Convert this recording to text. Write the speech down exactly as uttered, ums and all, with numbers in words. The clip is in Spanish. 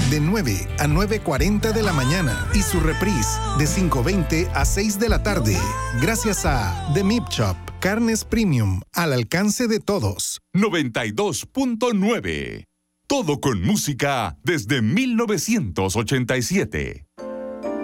de nueve a nueve cuarenta de la mañana y su reprise de cinco veinte a seis de la tarde. Gracias a The Meat Shop, carnes premium al alcance de todos. noventa y dos punto nueve. Todo con música desde mil novecientos ochenta y siete.